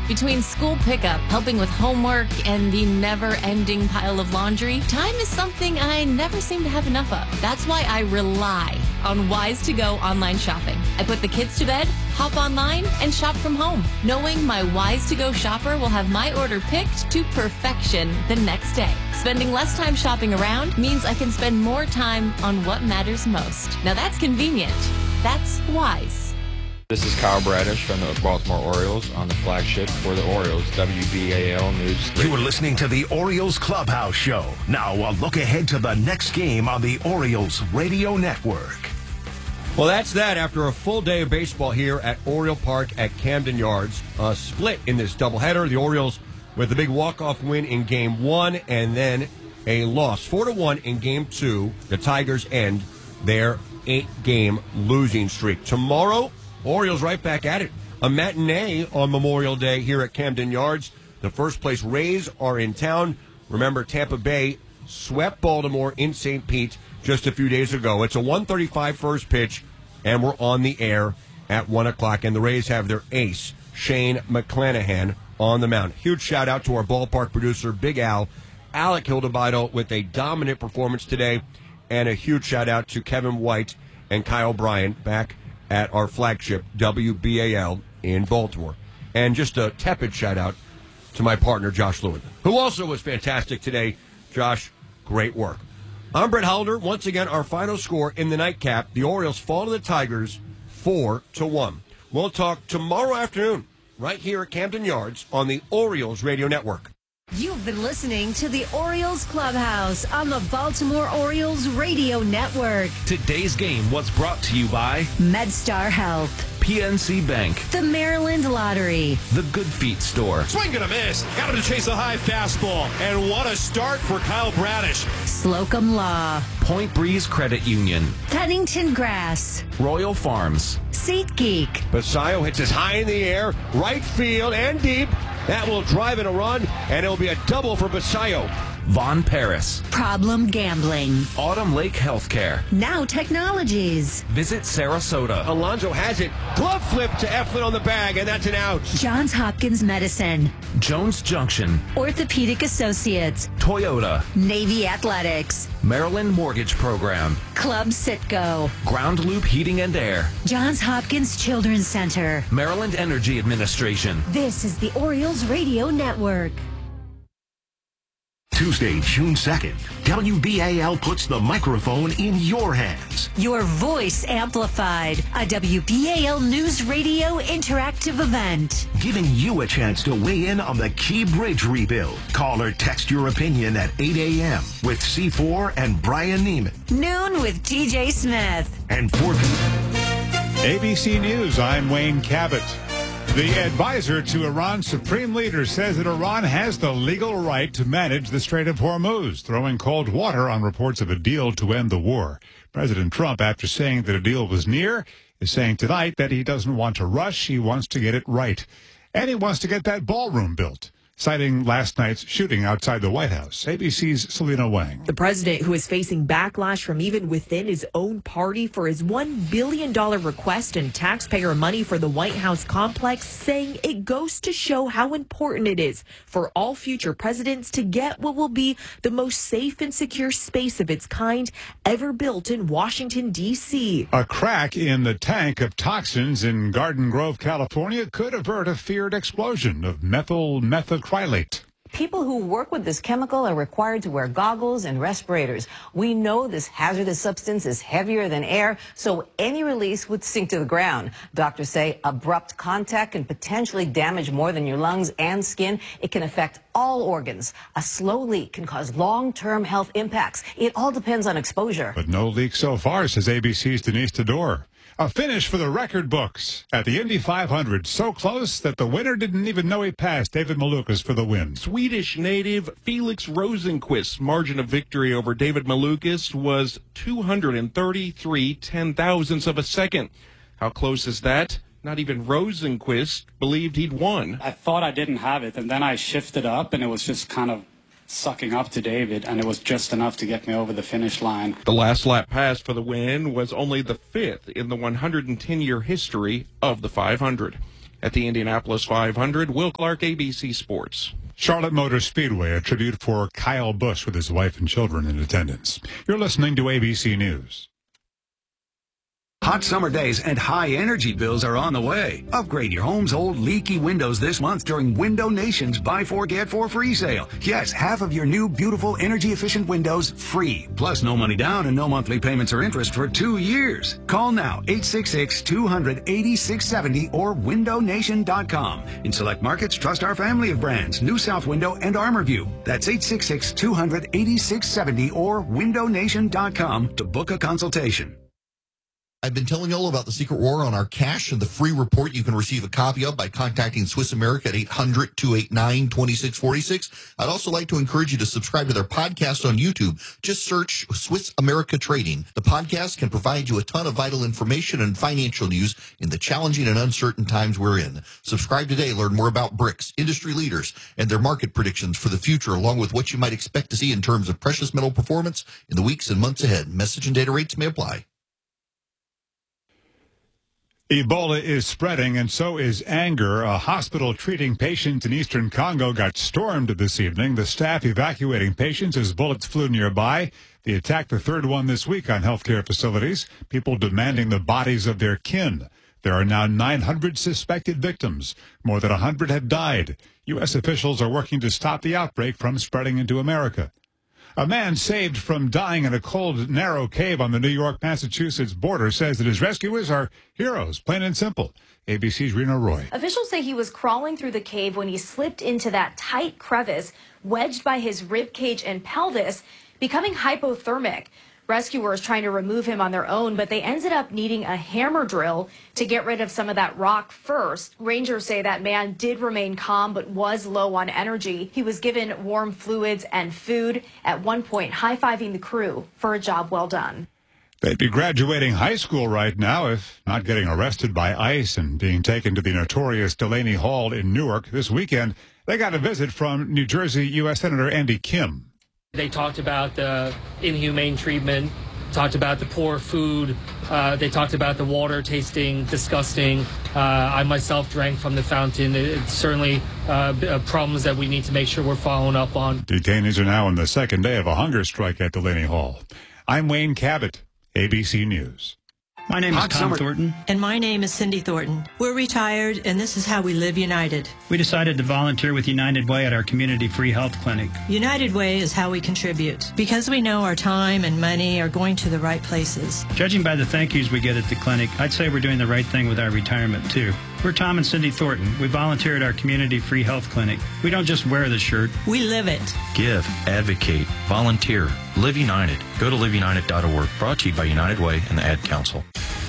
Between school pickup, helping with homework, and the never-ending pile of laundry, time is something I never seem to have enough of. That's why I rely on Wise2Go online shopping. I put the kids to bed, hop online, and shop from home, knowing my Wise2Go shopper will have my order picked to perfection the next day. Spending less time shopping around means I can spend more time on what matters most. Now that's convenient. That's Wise. This is Kyle Bradish from the Baltimore Orioles on the flagship for the Orioles, WBAL News. You are listening to the Orioles Clubhouse Show. Now a look ahead to the next game on the Orioles Radio Network. Well, that's that after a full day of baseball here at Oriole Park at Camden Yards. A split in this doubleheader. The Orioles with a big walk-off win in Game 1 and then a loss 4-1 in Game 2. The Tigers end their 8-game losing streak. Tomorrow, Orioles right back at it. A matinee on Memorial Day here at Camden Yards. The first-place Rays are in town. Remember, Tampa Bay swept Baltimore in St. Pete just a few days ago. It's a 1:35 first pitch, and we're on the air at 1 o'clock. And the Rays have their ace, Shane McClanahan, on the mound. Huge shout-out to our ballpark producer, Big Al, Alec Hildebido, with a dominant performance today. And a huge shout-out to Kevin White and Kyle Bryant back at our flagship, WBAL, in Baltimore. And just a tepid shout-out to my partner, Josh Lewin, who also was fantastic today. Josh, great work. I'm Brett Halder. Once again, our final score in the nightcap, the Orioles fall to the Tigers 4-1. We'll talk tomorrow afternoon right here at Camden Yards on the Orioles Radio Network. You've been listening to the Orioles Clubhouse on the Baltimore Orioles Radio Network. Today's game was brought to you by MedStar Health, PNC Bank, the Maryland Lottery, the Good Feet Store. Swing and a miss. Got him to chase a high fastball. And what a start for Kyle Bradish. Slocum Law, Point Breeze Credit Union, Pennington Grass, Royal Farms, SeatGeek. Basayo hits it high in the air, right field and deep. That will drive in a run, and it will be a double for Basayo. Von Paris, Problem Gambling, Autumn Lake Healthcare, Now Technologies, Visit Sarasota, Alonso has it. Glove flip to Eflin on the bag, and that's an out. Johns Hopkins Medicine, Jones Junction, Orthopedic Associates, Toyota, Navy Athletics, Maryland Mortgage Program, Club Citgo, Ground Loop Heating and Air, Johns Hopkins Children's Center. Maryland Energy Administration. This is the Orioles Radio Network. Tuesday, June 2nd, WBAL puts the microphone in your hands. Your voice amplified. A WBAL News Radio interactive event. Giving you a chance to weigh in on the Key Bridge rebuild. Call or text your opinion at 8 a.m. with C4 and Brian Neiman. Noon with TJ Smith. And 4 p.m. ABC News, I'm Wayne Cabot. The advisor to Iran's supreme leader says that Iran has the legal right to manage the Strait of Hormuz, throwing cold water on reports of a deal to end the war. President Trump, after saying that a deal was near, is saying tonight that he doesn't want to rush, he wants to get it right. And he wants to get that ballroom built, citing last night's shooting outside the White House. ABC's Selena Wang. The president, who is facing backlash from even within his own party for his $1 billion request in taxpayer money for the White House complex, saying it goes to show how important it is for all future presidents to get what will be the most safe and secure space of its kind ever built in Washington, D.C. A crack in the tank of toxins in Garden Grove, California could avert a feared explosion of methacrylate. People who work with this chemical are required to wear goggles and respirators. We know this hazardous substance is heavier than air, so any release would sink to the ground. Doctors say abrupt contact can potentially damage more than your lungs and skin. It can affect all organs. A slow leak can cause long-term health impacts. It all depends on exposure. But no leak so far, says ABC's Denise Tador. A finish for the record books at the Indy 500. So close that the winner didn't even know he passed. David Malukas for the win. Swedish native Felix Rosenqvist's margin of victory over David Malukas was 233 ten-thousandths of a second. How close is that? Not even Rosenqvist believed he'd won. I thought I didn't have it, and then I shifted up, and it was just kind of sucking up to David, and it was just enough to get me over the finish line. The last lap pass for the win was only the fifth in the 110-year history of the 500. At the Indianapolis 500, Will Clark, ABC Sports. Charlotte Motor Speedway, a tribute for Kyle Busch with his wife and children in attendance. You're listening to ABC News. Hot summer days and high energy bills are on the way. Upgrade your home's old leaky windows this month during Window Nation's Buy 4 Get 4 free sale. Yes, half of your new beautiful energy efficient windows free. Plus no money down and no monthly payments or interest for 2 years. Call now 866-200-8670 or windownation.com. In select markets, trust our family of brands, New South Window and ArmorView. That's 866-200-8670 or windownation.com to book a consultation. I've been telling you all about the secret war on our cash and the free report you can receive a copy of by contacting Swiss America at 800-289-2646. I'd also like to encourage you to subscribe to their podcast on YouTube. Just search Swiss America Trading. The podcast can provide you a ton of vital information and financial news in the challenging and uncertain times we're in. Subscribe today. Learn more about BRICS, industry leaders, and their market predictions for the future, along with what you might expect to see in terms of precious metal performance in the weeks and months ahead. Message and data rates may apply. Ebola is spreading, and so is anger. A hospital treating patients in eastern Congo got stormed this evening. The staff evacuating patients as bullets flew nearby. They attacked the third one this week on healthcare facilities, people demanding the bodies of their kin. There are now 900 suspected victims. More than 100 have died. U.S. officials are working to stop the outbreak from spreading into America. A man saved from dying in a cold, narrow cave on the New York-Massachusetts border says that his rescuers are heroes, plain and simple. ABC's Rena Roy. Officials say he was crawling through the cave when he slipped into that tight crevice, wedged by his rib cage and pelvis, becoming hypothermic. Rescuers trying to remove him on their own, but they ended up needing a hammer drill to get rid of some of that rock first. Rangers say that man did remain calm, but was low on energy. He was given warm fluids and food, at one point high-fiving the crew for a job well done. They'd be graduating high school right now if not getting arrested by ICE and being taken to the notorious Delaney Hall in Newark. This weekend, they got a visit from New Jersey U.S. Senator Andy Kim. They talked about the inhumane treatment, talked about the poor food, they talked about the water tasting disgusting. I myself drank from the fountain. It's certainly problems that we need to make sure we're following up on. Detainees are now on the second day of a hunger strike at Delaney Hall. I'm Wayne Cabot, ABC News. My name is Tom Thornton. And my name is Cindy Thornton. We're retired, and this is how we live united. We decided to volunteer with United Way at our community free health clinic. United Way is how we contribute, because we know our time and money are going to the right places. Judging by the thank yous we get at the clinic, I'd say we're doing the right thing with our retirement, too. We're Tom and Cindy Thornton. We volunteer at our community free health clinic. We don't just wear the shirt. We live it. Give, advocate, volunteer, live united. Go to liveunited.org. Brought to you by United Way and the Ad Council.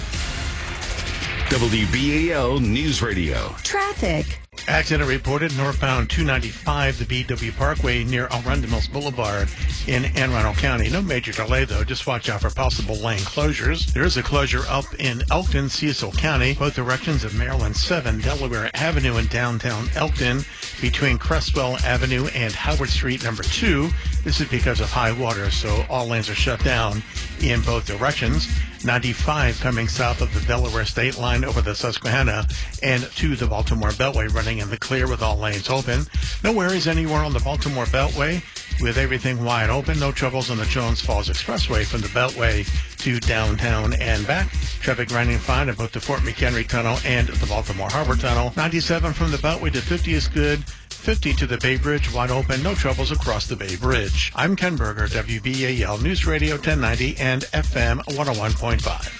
WBAL News Radio. Traffic. Accident reported northbound 295, the BW Parkway near Arundel Mills Boulevard in Anne Arundel County. No major delay, though. Just watch out for possible lane closures. There is a closure up in Elkton, Cecil County, both directions of Maryland 7, Delaware Avenue in downtown Elkton, between Crestwell Avenue and Howard Street number 2. This is because of high water, so all lanes are shut down in both directions. 95 coming south of the Delaware state line over the Susquehanna and to the Baltimore Beltway, running in the clear with all lanes open. No worries anywhere on the Baltimore Beltway with everything wide open. No troubles on the Jones Falls Expressway from the Beltway to downtown and back. Traffic running fine at both the Fort McHenry Tunnel and the Baltimore Harbor Tunnel. 97 from the Beltway to 50 is good. 50 to the Bay Bridge, wide open, no troubles across the Bay Bridge. I'm Ken Berger, WBAL News Radio 1090 and FM 101.5.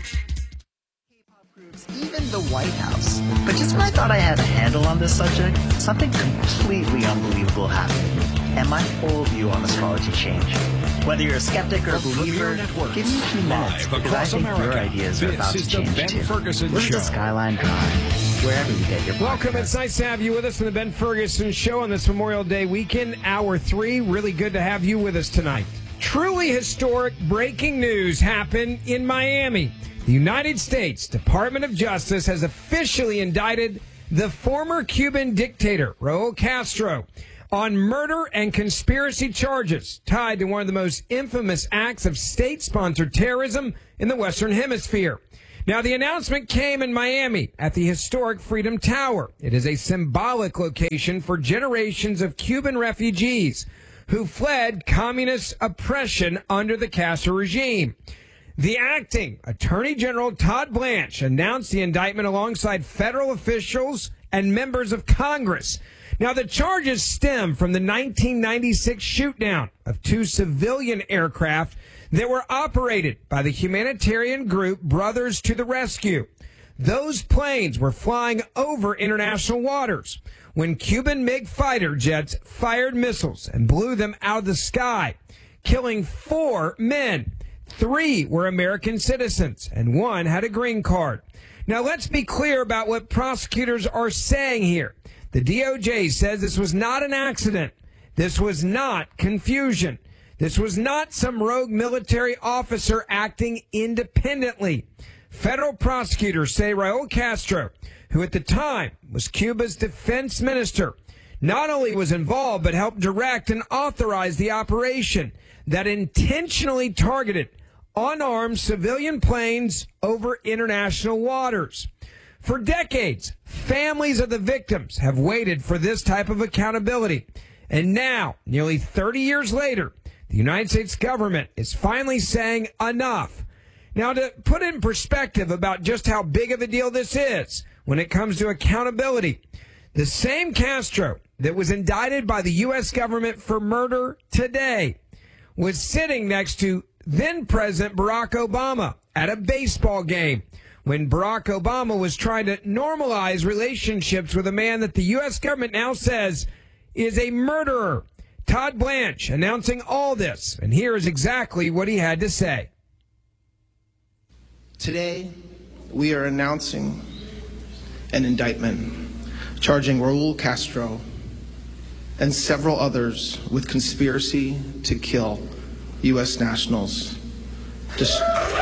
Even the White House. But just when I thought I had a handle on this subject, something completely unbelievable happened. And my whole view on astrology changed. Whether you're a skeptic or a believer, give me a few minutes, because I think your ideas are about to change too. Listen to Skyline Drive, wherever you get your podcast. Welcome. It's nice to have you with us on the Ben Ferguson Show on this Memorial Day weekend, Hour 3. Really good to have you with us tonight. Truly historic breaking news happened in Miami. The United States Department of Justice has officially indicted the former Cuban dictator, Raul Castro, on murder and conspiracy charges tied to one of the most infamous acts of state-sponsored terrorism in the Western Hemisphere. Now, the announcement came in Miami at the historic Freedom Tower. It is a symbolic location for generations of Cuban refugees who fled communist oppression under the Castro regime. The acting Attorney General Todd Blanche announced the indictment alongside federal officials and members of Congress. Now, the charges stem from the 1996 shootdown of 2 civilian aircraft that were operated by the humanitarian group Brothers to the Rescue. Those planes were flying over international waters when Cuban MiG fighter jets fired missiles and blew them out of the sky, killing 4 men. 3 were American citizens, and 1 had a green card. Now, let's be clear about what prosecutors are saying here. The DOJ says this was not an accident. This was not confusion. This was not some rogue military officer acting independently. Federal prosecutors say Raul Castro, who at the time was Cuba's defense minister, not only was involved but helped direct and authorize the operation that intentionally targeted unarmed civilian planes over international waters. For decades, families of the victims have waited for this type of accountability. And now, nearly 30 years later, the United States government is finally saying enough. Now, to put it in perspective about just how big of a deal this is when it comes to accountability, the same Castro that was indicted by the U.S. government for murder today was sitting next to then-President Barack Obama at a baseball game when Barack Obama was trying to normalize relationships with a man that the U.S. government now says is a murderer. Todd Blanche announcing all this, and here is exactly what he had to say. Today, we are announcing an indictment charging Raul Castro and several others with conspiracy to kill U.S. nationals,